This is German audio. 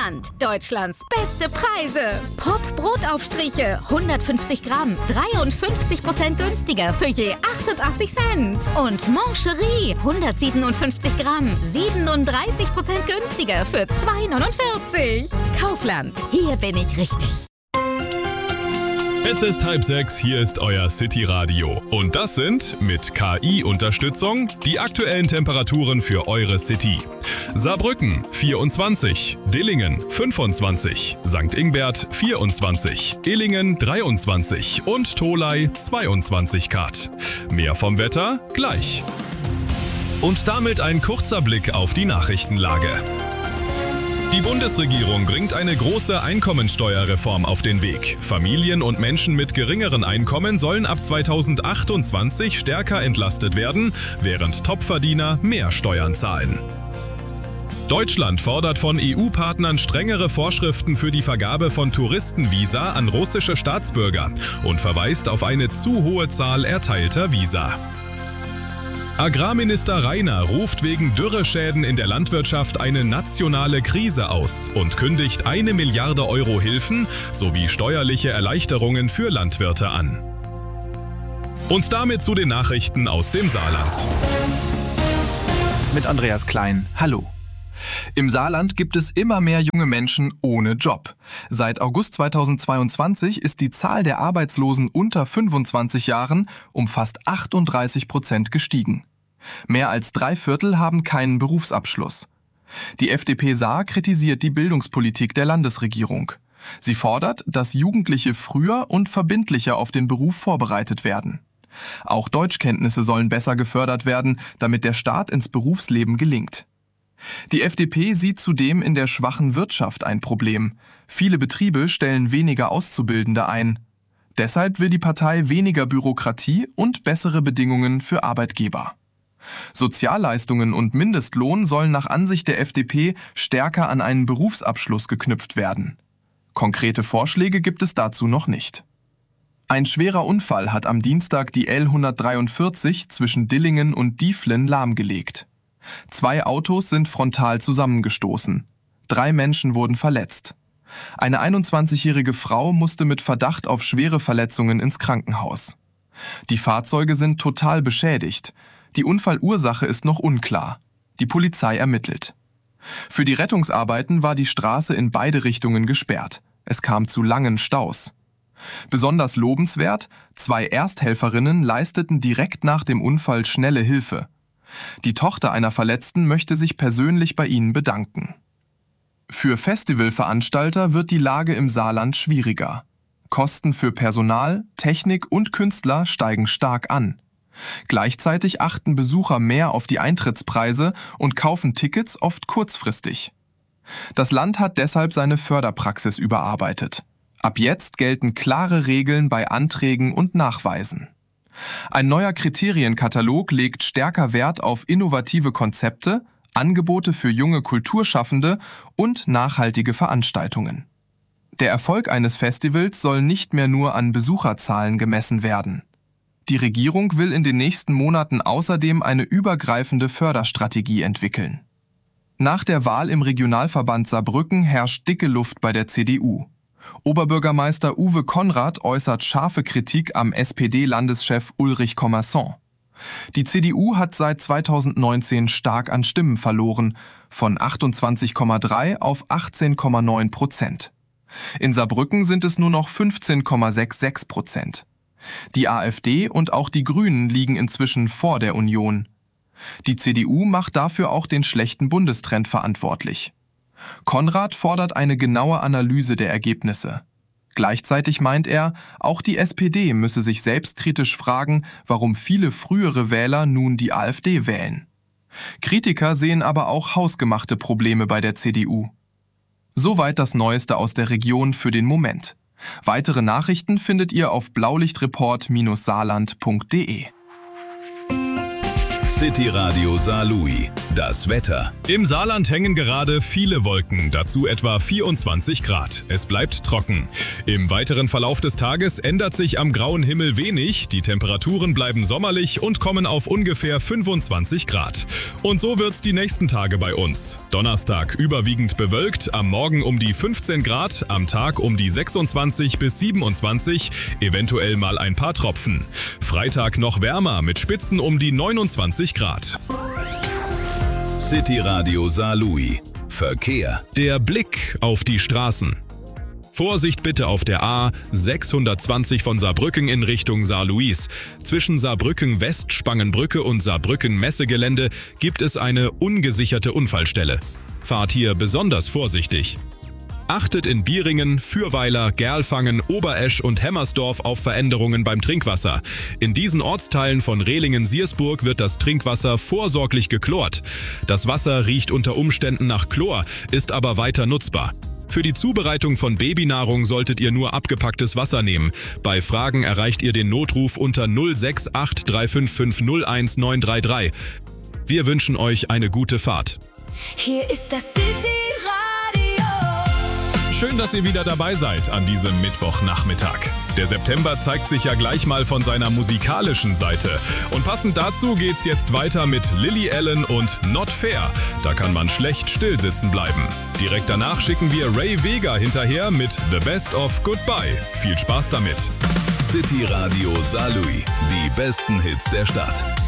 Kaufland. Deutschlands beste Preise. Pop-Brotaufstriche 150 Gramm, 53% günstiger für je 88 Cent. Und Mancherie 157 Gramm, 37% günstiger für 2,49. Kaufland, hier bin ich richtig. Es ist 5:30, hier ist euer City-Radio. Und das sind, mit KI-Unterstützung, die aktuellen Temperaturen für eure City. Saarbrücken 24, Dillingen 25, St. Ingbert 24, Illingen 23 und Tholey 22 Grad. Mehr vom Wetter gleich. Und damit ein kurzer Blick auf die Nachrichtenlage. Die Bundesregierung bringt eine große Einkommensteuerreform auf den Weg. Familien und Menschen mit geringeren Einkommen sollen ab 2028 stärker entlastet werden, während Topverdiener mehr Steuern zahlen. Deutschland fordert von EU-Partnern strengere Vorschriften für die Vergabe von Touristenvisa an russische Staatsbürger und verweist auf eine zu hohe Zahl erteilter Visa. Agrarminister Rainer ruft wegen Dürreschäden in der Landwirtschaft eine nationale Krise aus und kündigt 1 Milliarde Euro Hilfen sowie steuerliche Erleichterungen für Landwirte an. Und damit zu den Nachrichten aus dem Saarland. Mit Andreas Klein, hallo. Im Saarland gibt es immer mehr junge Menschen ohne Job. Seit August 2022 ist die Zahl der Arbeitslosen unter 25 Jahren um fast 38% gestiegen. Mehr als 3/4 haben keinen Berufsabschluss. Die FDP Saar kritisiert die Bildungspolitik der Landesregierung. Sie fordert, dass Jugendliche früher und verbindlicher auf den Beruf vorbereitet werden. Auch Deutschkenntnisse sollen besser gefördert werden, damit der Start ins Berufsleben gelingt. Die FDP sieht zudem in der schwachen Wirtschaft ein Problem. Viele Betriebe stellen weniger Auszubildende ein. Deshalb will die Partei weniger Bürokratie und bessere Bedingungen für Arbeitgeber. Sozialleistungen und Mindestlohn sollen nach Ansicht der FDP stärker an einen Berufsabschluss geknüpft werden. Konkrete Vorschläge gibt es dazu noch nicht. Ein schwerer Unfall hat am Dienstag die L 143 zwischen Dillingen und Dieflen lahmgelegt. 2 Autos sind frontal zusammengestoßen. 3 Menschen wurden verletzt. Eine 21-jährige Frau musste mit Verdacht auf schwere Verletzungen ins Krankenhaus. Die Fahrzeuge sind total beschädigt. Die Unfallursache ist noch unklar. Die Polizei ermittelt. Für die Rettungsarbeiten war die Straße in beide Richtungen gesperrt. Es kam zu langen Staus. Besonders lobenswert, 2 Ersthelferinnen leisteten direkt nach dem Unfall schnelle Hilfe. Die Tochter einer Verletzten möchte sich persönlich bei ihnen bedanken. Für Festivalveranstalter wird die Lage im Saarland schwieriger. Kosten für Personal, Technik und Künstler steigen stark an. Gleichzeitig achten Besucher mehr auf die Eintrittspreise und kaufen Tickets oft kurzfristig. Das Land hat deshalb seine Förderpraxis überarbeitet. Ab jetzt gelten klare Regeln bei Anträgen und Nachweisen. Ein neuer Kriterienkatalog legt stärker Wert auf innovative Konzepte, Angebote für junge Kulturschaffende und nachhaltige Veranstaltungen. Der Erfolg eines Festivals soll nicht mehr nur an Besucherzahlen gemessen werden. Die Regierung will in den nächsten Monaten außerdem eine übergreifende Förderstrategie entwickeln. Nach der Wahl im Regionalverband Saarbrücken herrscht dicke Luft bei der CDU. Oberbürgermeister Uwe Konrad äußert scharfe Kritik am SPD-Landeschef Ulrich Commerson. Die CDU hat seit 2019 stark an Stimmen verloren, von 28,3 auf 18,9%. In Saarbrücken sind es nur noch 15,66%. Die AfD und auch die Grünen liegen inzwischen vor der Union. Die CDU macht dafür auch den schlechten Bundestrend verantwortlich. Konrad fordert eine genaue Analyse der Ergebnisse. Gleichzeitig meint er, auch die SPD müsse sich selbstkritisch fragen, warum viele frühere Wähler nun die AfD wählen. Kritiker sehen aber auch hausgemachte Probleme bei der CDU. Soweit das Neueste aus der Region für den Moment. Weitere Nachrichten findet ihr auf blaulichtreport-saarland.de. City Radio Saarlouis Das Wetter. Im Saarland hängen gerade viele Wolken, dazu etwa 24 Grad. Es bleibt trocken. Im weiteren Verlauf des Tages ändert sich am grauen Himmel wenig, die Temperaturen bleiben sommerlich und kommen auf ungefähr 25 Grad. Und so wird's die nächsten Tage bei uns. Donnerstag überwiegend bewölkt, am Morgen um die 15 Grad, am Tag um die 26 bis 27, eventuell mal ein paar Tropfen. Freitag noch wärmer mit Spitzen um die 29 Grad. City Radio Saarlouis. Verkehr. Der Blick auf die Straßen. Vorsicht bitte auf der A 620 von Saarbrücken in Richtung Saarlouis. Zwischen Saarbrücken West, Spangenbrücke und Saarbrücken Messegelände gibt es eine ungesicherte Unfallstelle. Fahrt hier besonders vorsichtig. Achtet in Bieringen, Fürweiler, Gerlfangen, Oberesch und Hemmersdorf auf Veränderungen beim Trinkwasser. In diesen Ortsteilen von Rehlingen-Siersburg wird das Trinkwasser vorsorglich geklort. Das Wasser riecht unter Umständen nach Chlor, ist aber weiter nutzbar. Für die Zubereitung von Babynahrung solltet ihr nur abgepacktes Wasser nehmen. Bei Fragen erreicht ihr den Notruf unter 068 355 01933. Wir wünschen euch eine gute Fahrt. Hier ist das City Radio. Schön, dass ihr wieder dabei seid an diesem Mittwochnachmittag. Der September zeigt sich ja gleich mal von seiner musikalischen Seite. Und passend dazu geht's jetzt weiter mit Lily Allen und Not Fair. Da kann man schlecht still sitzen bleiben. Direkt danach schicken wir Ray Vega hinterher mit The Best of Goodbye. Viel Spaß damit. City Radio Saarlouis. Die besten Hits der Stadt.